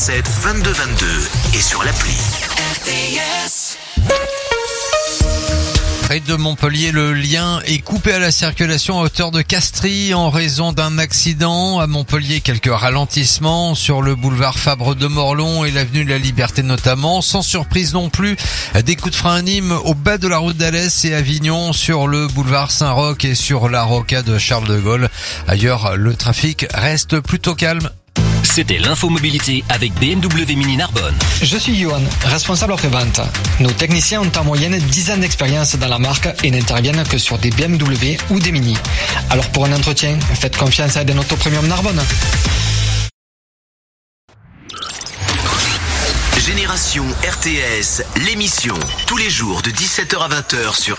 7 22 22 et sur l'appli. RTS. Près de Montpellier, le lien est coupé à la circulation à hauteur de Castries en raison d'un accident. À Montpellier, quelques ralentissements sur le boulevard Fabre de Morlon et l'avenue de la Liberté notamment. Sans surprise non plus, des coups de frein à Nîmes au bas de la route d'Alès et Avignon sur le boulevard Saint-Roch et sur la rocade Charles de Gaulle. Ailleurs, le trafic reste plutôt calme. C'était l'infomobilité avec BMW Mini Narbonne. Je suis Johan, responsable après-vente. Nos techniciens ont en moyenne 10 ans d'expérience dans la marque et n'interviennent que sur des BMW ou des Mini. Alors pour un entretien, faites confiance à Eden Auto Premium Narbonne. Génération RTS, l'émission, tous les jours de 17h à 20h sur